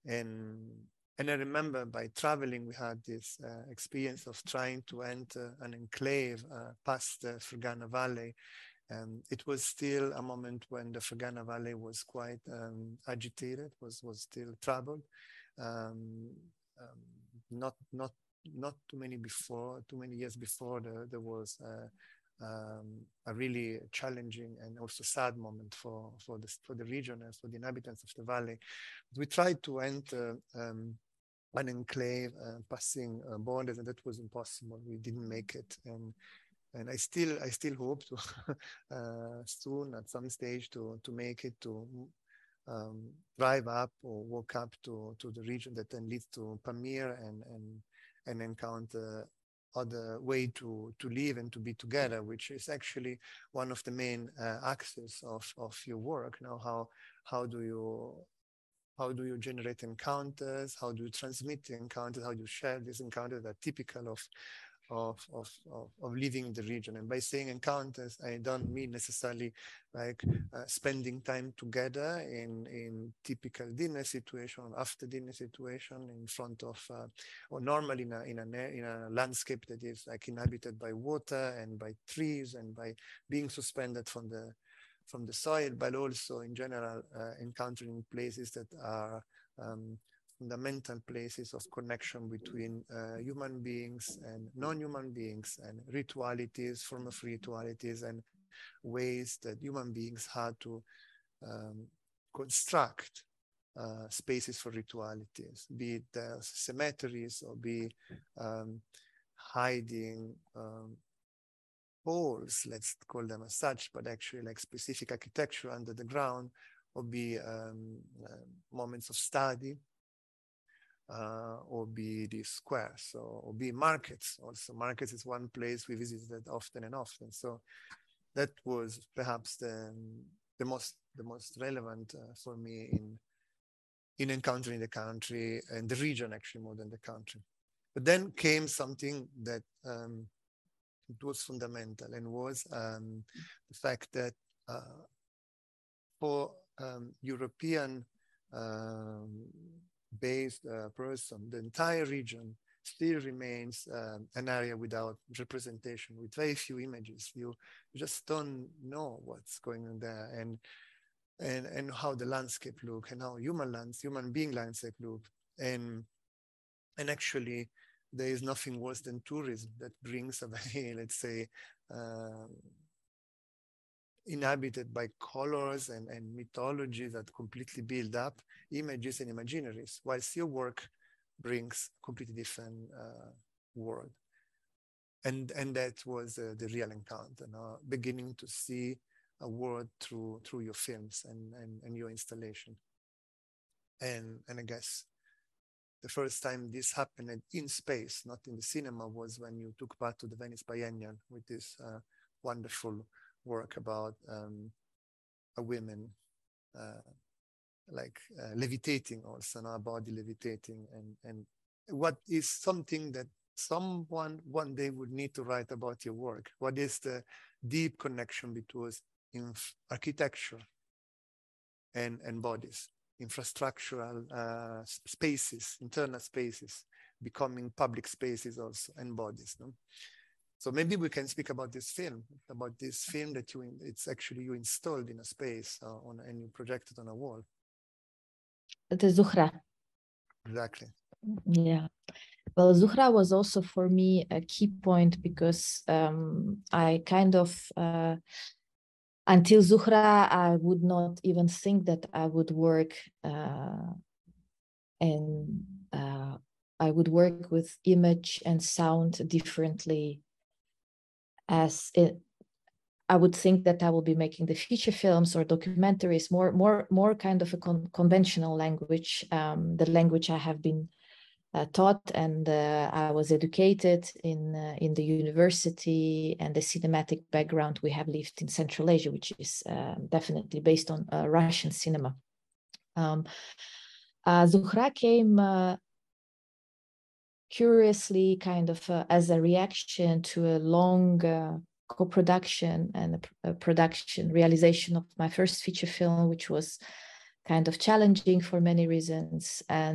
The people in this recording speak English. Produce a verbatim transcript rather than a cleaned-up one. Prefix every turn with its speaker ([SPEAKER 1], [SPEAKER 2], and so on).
[SPEAKER 1] And and I remember by traveling, we had this uh, experience of trying to enter an enclave uh, past the Fergana Valley. Um, it was still a moment when the Fergana Valley was quite um, agitated, was was still troubled. Um, um, not not not too many before, too many years before, the, there was uh, um, a really challenging and also sad moment for for the for the region and for the inhabitants of the valley. We tried to enter um, an enclave, uh, passing uh, borders, and that was impossible. We didn't make it, and and I still I still hope to uh, soon at some stage to to make it to um, drive up or walk up to to the region that then leads to Pamir and and and encounter other way to to live and to be together, which is actually one of the main uh, axes of of your work. Now, how how do you how do you generate encounters? How do you transmit encounters? How do you share these encounters that are typical of Of, of, of, of living in the region? And by saying encounters, I don't mean necessarily like uh, spending time together in, in typical dinner situation, after dinner situation, in front of, uh, or normally in a, in, a, in a landscape that is like inhabited by water and by trees and by being suspended from the, from the soil, but also in general uh, encountering places that are um, fundamental places of connection between uh, human beings and non-human beings, and ritualities, form of ritualities, and ways that human beings had to um, construct uh, spaces for ritualities, be it uh, cemeteries or be um, hiding um, holes, let's call them as such, but actually like specific architecture under the ground, or be um, uh, moments of study. Uh, or be the squares, so, or be markets. Also, markets is one place we visited often and often. So that was perhaps the the most the most relevant uh, for me in in encountering the country and the region, actually more than the country. But then came something that um, it was fundamental, and was um, the fact that uh, for um, European um, based uh, person, the entire region still remains um, an area without representation, with very few images. You, you just don't know what's going on there, and and and how the landscape look, and how human lands, human being landscape look, and and actually there is nothing worse than tourism that brings a very, let's say, uh, inhabited by colors and, and mythologies that completely build up images and imaginaries, whilst your work brings a completely different uh, world. And, and that was uh, the real encounter, no? Beginning to see a world through through your films and, and, and your installation. And, and I guess the first time this happened in space, not in the cinema, was when you took part to the Venice Biennial with this uh, wonderful work about um, a woman uh, like uh, levitating, also, no? A body levitating, and and what is something that someone one day would need to write about your work. What is the deep connection between architecture and and bodies, infrastructural uh, spaces, internal spaces, becoming public spaces also, and bodies, no? So maybe we can speak about this film, about this film that you, it's actually you installed in a space uh, on, and you projected on a wall.
[SPEAKER 2] The Zuhra.
[SPEAKER 1] Exactly.
[SPEAKER 2] Yeah. Well, Zuhra was also for me a key point, because um, I kind of, uh, until Zuhra, I would not even think that I would work uh, and uh, I would work with image and sound differently, as it, I would think that I will be making the feature films or documentaries more, more, more kind of a con conventional language, um, the language I have been uh, taught, and uh, I was educated in uh, in the university, and the cinematic background we have lived in Central Asia, which is uh, definitely based on uh, Russian cinema. Um, uh, Zuhra came uh, curiously, kind of uh, as a reaction to a long uh, co-production and a, a production realization of my first feature film, which was kind of challenging for many reasons. And